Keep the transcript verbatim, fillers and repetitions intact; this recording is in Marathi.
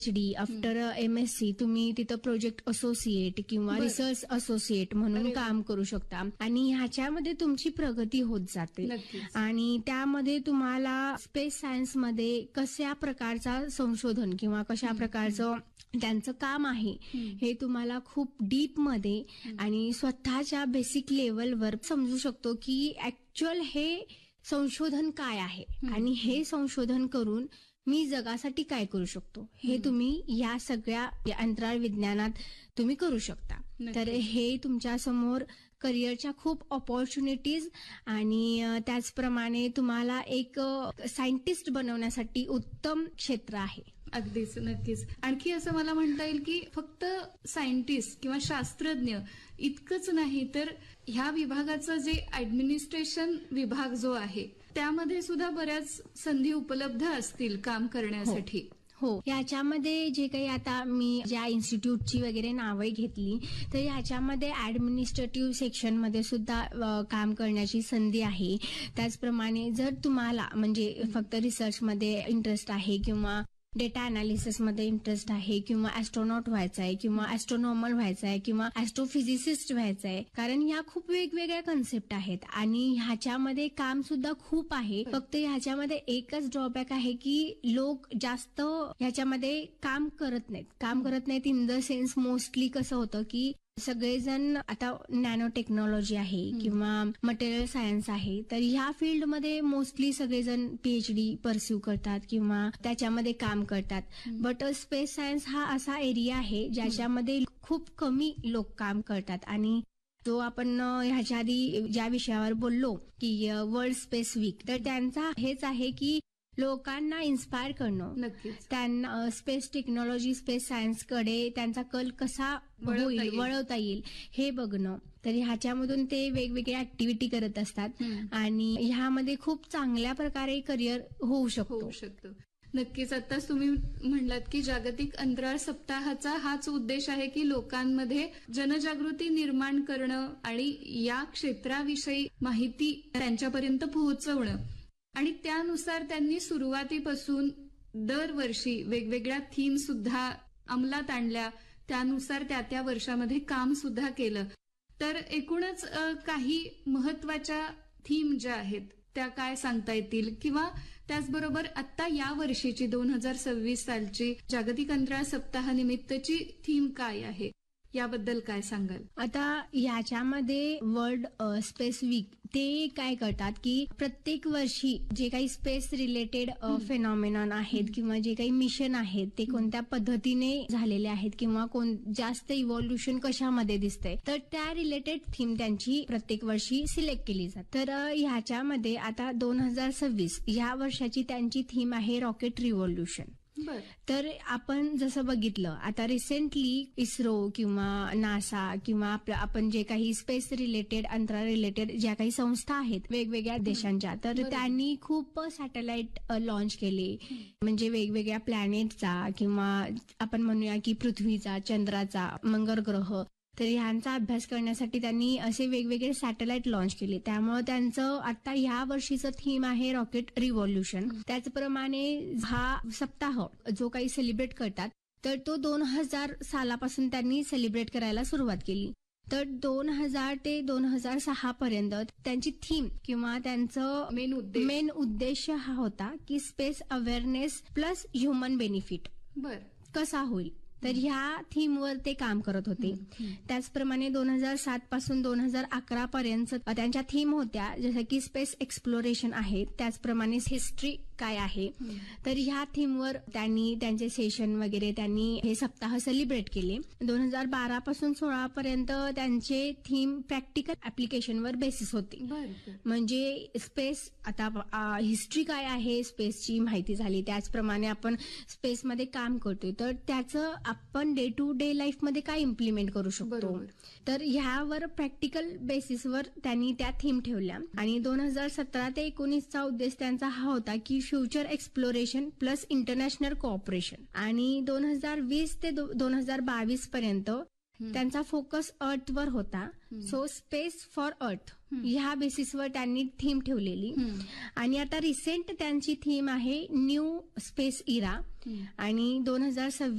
D after M S C तुम्ही तिथं प्रोजेक्ट असोसिएट किंवा बरं. रिसर्च असोसिएट म्हणून अरे वा. काम करू शकता आणि ह्याच्यामध्ये तुमची प्रगती होत जाते. नक्कीच. आणि त्यामध्ये तुम्हाला स्पेस सायन्स मध्ये कशा प्रकारचा संशोधन किंवा कशा प्रकारचं त्यांचं काम आहे हे तुम्हाला खूप डीप मध्ये आणि स्वतःच्या बेसिक लेवलवर समजू शकतो की ऍक्च्युअल हे संशोधन काय आहे आणि हे संशोधन करून मी जगासाठी काय करू शकतो हे तुम्ही या सगळ्या अंतराळ विज्ञानात तुम्ही करू शकता. तर हे तुमच्या समोर करिअरच्या खूप ऑपॉर्च्युनिटीज आणि अ, त्याचप्रमाणे तुम्हाला एक सायंटिस्ट बनवण्यासाठी उत्तम क्षेत्र आहे. अगदीच, नक्कीच. आणखी असं मला म्हणता येईल की फक्त सायंटिस्ट किंवा शास्त्रज्ञ इतकंच नाही तर ह्या विभागाचं जे ऍडमिनिस्ट्रेशन विभाग जो आहे त्यामध्ये सुद्धा बऱ्याच संधी उपलब्ध असतील काम करण्यासाठी. हो, याच्यामध्ये जे काही आता मी ज्या इन्स्टिट्यूटची वगैरे नावे घेतली तर याच्यामध्ये ऍडमिनिस्ट्रेटिव्ह सेक्शनमध्ये सुद्धा अ, काम करण्याची संधी आहे. त्याचप्रमाणे जर तुम्हाला म्हणजे फक्त रिसर्चमध्ये इंटरेस्ट आहे किंवा डेटा अनालिसिसमध्ये इंटरेस्ट आहे किंवा ऍस्ट्रॉनॉट व्हायचा आहे किंवा ऍस्ट्रॉनॉमर व्हायचा आहे किंवा ऍस्ट्रोफिजिसिस्ट व्हायचं आहे, कारण ह्या खूप वेगवेगळ्या कन्सेप्ट आहेत आणि ह्याच्यामध्ये काम सुद्धा खूप आहे. फक्त ह्याच्यामध्ये एकच ड्रॉबॅक आहे की लोक जास्त ह्याच्यामध्ये काम करत नाहीत काम करत नाहीत इन द सेन्स मोस्टली कसं होतं की सगळेजण आता नॅनो टेक्नॉलॉजी आहे किंवा मटेरियल सायन्स आहे तर ह्या फील्डमध्ये मोस्टली सगळेजण पीएचडी परस्यू करतात किंवा त्याच्यामध्ये काम करतात. बट स्पेस सायन्स हा असा एरिया आहे ज्याच्यामध्ये खूप कमी लोक काम करतात आणि जो आपण अ, ह्याच्या आधी ज्या विषयावर बोललो की वर्ल्ड स्पेस वीक तर त्यांचा हेच आहे की लोकांना इन्स्पायर करणं, नक्कीच. त्यांना स्पेस टेक्नॉलॉजी स्पेस सायन्स कडे त्यांचा कल कसा वळवता होईल येईल. वळवता येईल हे बघणं. तर ह्याच्यामधून ते वेगवेगळ्या ऍक्टिव्हिटी करत असतात आणि ह्यामध्ये खूप चांगल्या प्रकारे करिअर होऊ शकतो. होऊ शकतं. नक्कीच. आताच तुम्ही म्हणलात की जागतिक अंतराळ सप्ताहाचा हाच उद्देश आहे की लोकांमध्ये जनजागृती निर्माण करणं आणि या क्षेत्राविषयी माहिती त्यांच्यापर्यंत पोहोचवणं आणि त्यानुसार त्यांनी सुरुवातीपासून दरवर्षी वेगवेगळ्या थीम सुद्धा अंमलात आणल्या, त्यानुसार त्या त्या वर्षामध्ये काम सुद्धा केलं. तर एकूणच अ, काही महत्वाच्या थीम ज्या आहेत त्या काय सांगता येतील किंवा त्याचबरोबर आता या वर्षीची दोन हजार सव्वीस सालची जागतिक अंतराळ सप्ताहानिमित्तची थीम काय आहे याबद्दल काय सांगाल? आता याच्यामध्ये वर्ल्ड स्पेस वीक ते काय करतात की प्रत्येक वर्षी जे काही स्पेस रिलेटेड फेनॉमिनॉन आहेत किंवा जे काही मिशन आहेत ते कोणत्या पद्धतीने झालेले आहेत किंवा कोण जास्त इव्हॉल्युशन कशामध्ये दिसतंय तर त्या रिलेटेड थीम त्यांची प्रत्येक वर्षी सिलेक्ट केली जाते. तर अ, ह्याच्यामध्ये आता दोन हजार सव्वीस ह्या वर्षाची त्यांची थीम आहे रॉकेट रिव्हॉल्युशन. बर. तर आपण जसं बघितलं आता रिसेंटली इस्रो किंवा नासा किंवा आपलं आपण जे काही स्पेस रिलेटेड अंतराळ रिलेटेड ज्या काही संस्था आहेत वेगवेगळ्या देशांच्या तर बरोबर. त्यांनी खूप सॅटेलाइट लॉन्च केले म्हणजे वेगवेगळ्या प्लॅनेटचा किंवा आपण म्हणूया की पृथ्वीचा, चंद्राचा, मंगळ ग्रह तर ह्यांचा अभ्यास करण्यासाठी त्यांनी असे वेगवेगळे सॅटेलाइट लॉन्च केले. त्यामुळे त्यांचं आता ह्या वर्षीचं थीम आहे रॉकेट रिव्हॉल्युशन. त्याचप्रमाणे हा सप्ताह जो काही सेलिब्रेट करतात तर तो दोन हजार सालापासून त्यांनी सेलिब्रेट करायला सुरुवात केली. तर दोन हजार ते दोन हजार सहा पर्यंत त्यांची थीम किंवा त्यांचं मेन उद्देश मेन उद्देश हा होता की space awareness plus human benefit बर कसा होईल. तर ह्या थीमवर ते काम करत होते. त्याचप्रमाणे दोन हजार सात पासून दोन हजार अकरा पर्यंत त्यांच्या थीम होत्या जसं की स्पेस एक्सप्लोरेशन आहे, त्याचप्रमाणे हिस्ट्री काय आहे. तर ह्या थीमवर त्यांनी त्यांचे सेशन वगैरे त्यांनी हे सप्ताह सेलिब्रेट केले. दोन हजार बारा पासून सोळा पर्यंत त्यांचे थीम प्रॅक्टिकल ऍप्लिकेशनवर बेसिस होते. बर. म्हणजे स्पेस आता हिस्ट्री काय आहे स्पेसची माहिती झाली, त्याचप्रमाणे आपण स्पेसमध्ये काम करतोय तर त्याचं आपण डे टू डे लाईफमध्ये काय इम्प्लिमेंट करू शकतो. बरोबर. तर ह्यावर प्रॅक्टिकल बेसिसवर त्यांनी त्या थीम ठेवल्या आणि दोन हजार सतरा ते एकोणीसचा उद्देश त्यांचा हा होता की future exploration plus international cooperation आणि दोन हजार वीस ते दोन हजार बावीस पर्यंत त्यांचा फोकस अर्थवर होता. सो स्पेस फॉर अर्थ ह्या बेसिसवर त्यांनी थीम ठेवलेली. आणि आता रिसेंट त्यांची थीम आहे न्यू स्पेस इरा. आणि दोन हजार सव्वीस